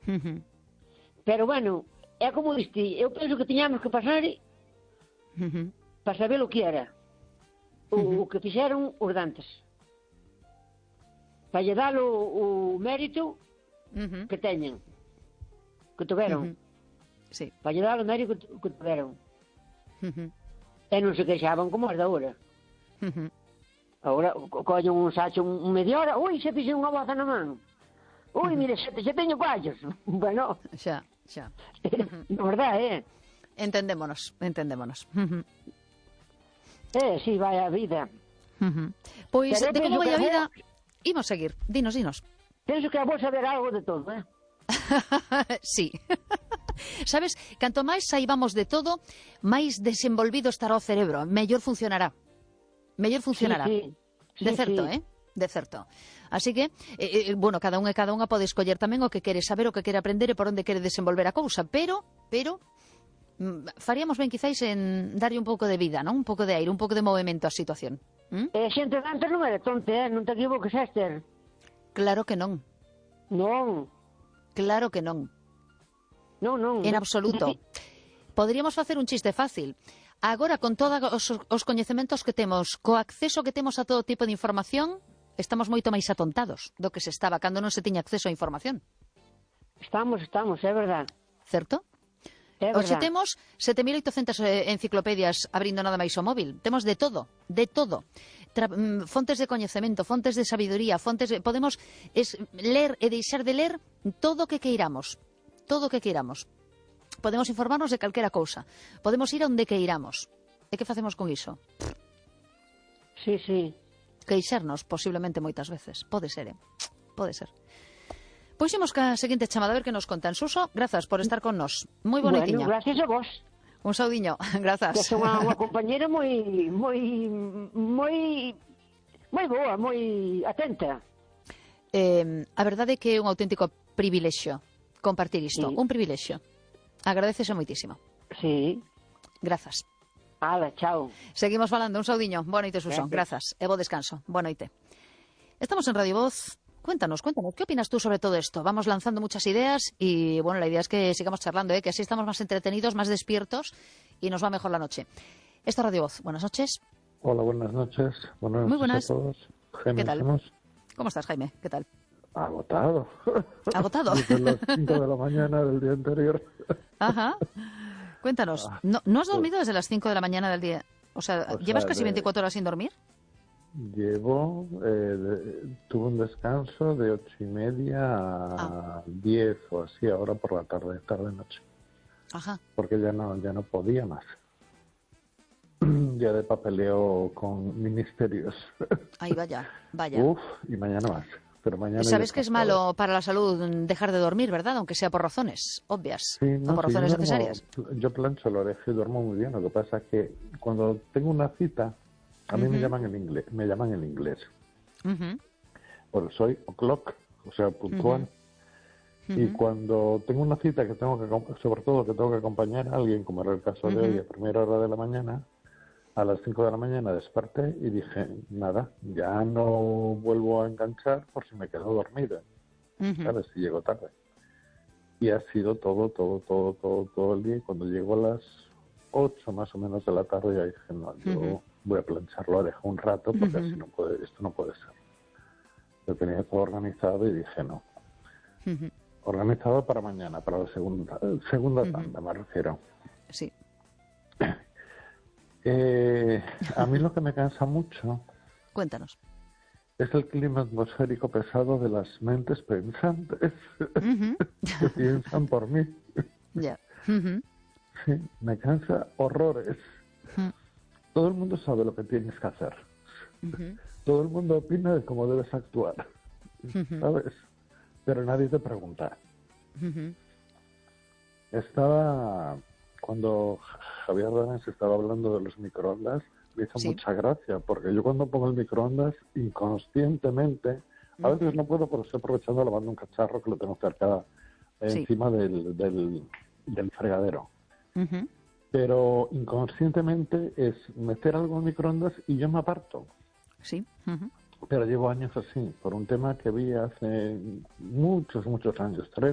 Ujú, Pero, bueno, é como diste, eu penso que tiñamos que pasar ujú, para saber o que era. Ujú. O que fixeron os dantes. Para lle dar o mérito ujú, que teñen, que tuveron. ujú. Sí. Para lle dar o mérito que tuveron. Ujú, E non se queixaban como as de agora. ujú. Agora collen un sacho un media hora, ui, se fixe unha boza na man. Ui, Ujú. mire, se teño fallos. Bueno, Xa, xa. na verdade, Entendémonos. Ujú, si vai a vida. ujú. Pois, Pero eu de como penso que vai é a bo, vida, imos seguir. Dinos. penso que é bo saber algo de todo, Sí. Sabes, canto máis saibamos de todo, máis desenvolvido estará o cerebro, mellor funcionará. Mellor funcionará. Sí, De certo, sí. De certo. Así que, bueno, cada un e cada unha pode escoller tamén o que quere saber, o que quere aprender e por onde quere desenvolver a cousa, pero faríamos ben quizáis en darlle un pouco de vida, non? Un pouco de aire, un pouco de movimento á situación. E xente de antes non era tonta, non te equivoques, Esther. Claro que non. Non, Claro que non. non. En absoluto. Poderíamos facer un chiste fácil. Agora, con todos os coñecementos que temos, co acceso que temos a todo tipo de información, estamos moito máis atontados do que se estaba cando non se tiña acceso a información. Estamos, é verdad. Certo? É Hoxe verdad. temos 7.800 enciclopedias abrindo nada máis o móvil. Temos de todo, de todo. Fontes de coñecemento, fontes de sabiduría, podemos ler e deixar de ler todo o que queiramos. Todo o que queiramos. Podemos informarnos de calquera cousa. Podemos ir a onde queiramos. E que facemos con iso? Sí. Queixarnos, posiblemente moitas veces. Pode ser, Pode ser. Pois imos ca seguinte chamada, a ver que nos contan. Suso, grazas por estar con nós. Moi bonitiña. Bueno, gracias a vos. Un saudiño, Que grazas. son unha compañera moi boa, moi atenta. A verdade é que é un auténtico privilexio compartir isto. Sí. Un privilexio. Agradecese moitísimo. Sí. Grazas. Ala, chao. Seguimos falando. Un saudiño. Boa noite, Suso. Grazas. E bo descanso. Boa noite. Estamos en Radio Voz. Cuéntanos, ¿qué opinas tú sobre todo esto? Vamos lanzando muchas ideas y, bueno, la idea es que sigamos charlando, que así estamos más entretenidos, más despiertos y nos va mejor la noche. Esto es Radio Voz. Buenas noches. Hola, buenas noches. Buenas Muy noches buenas. a todos. Jaime, ¿Qué tal? ¿estamos? ¿Cómo estás, Jaime? ¿Qué tal? Agotado. ¿Agotado? Desde las 5 de la mañana del día anterior. Ajá. Cuéntanos, ¿no has dormido desde las 5 de la mañana del día? O sea, ¿llevas casi 24 horas sin dormir? Llevo, tuve un descanso de 8:30 a 10 o así, ahora por la tarde-noche. Ajá. Porque ya no podía más. Ya de papeleo con ministerios. Ahí vaya. Uf, y mañana más. Pero mañana Sabes que es malo para la salud dejar de dormir, ¿verdad? Aunque sea por razones obvias, sí, o por razones necesarias. Yo plancho la oreja y duermo muy bien. Lo que pasa es que cuando tengo una cita, a mí me llaman en inglés. Porque soy o'clock, o sea, puntual. Y cuando tengo una cita que sobre todo que tengo que acompañar a alguien, como era el caso de hoy, a primera hora de la mañana, a las 5 de la mañana desperté y dije, nada, ya no vuelvo a enganchar por si me quedo dormida, ¿sabes? Si llego tarde. Y ha sido todo el día. Y cuando llegó a las 8 más o menos de la tarde, ya dije, no, yo voy a planchar la oreja un rato porque así esto no puede ser. Lo tenía todo organizado y dije, no. Organizado para mañana, para la segunda tanda, me refiero. Sí. A mí lo que me cansa mucho... Cuéntanos. Es el clima atmosférico pesado de las mentes pensantes que piensan por mí. Ya. Sí, me cansa horrores. Todo el mundo sabe lo que tienes que hacer. Todo el mundo opina de cómo debes actuar. ¿Sabes? Pero nadie te pregunta. Cuando Javier Danés estaba hablando de los microondas, me hizo mucha gracia, porque yo cuando pongo el microondas, inconscientemente, a veces no puedo porque estoy aprovechando lavando un cacharro que lo tengo cerca encima del fregadero. Pero inconscientemente es meter algo en el microondas y yo me aparto. Sí. Pero llevo años así, por un tema que vi hace muchos años, 3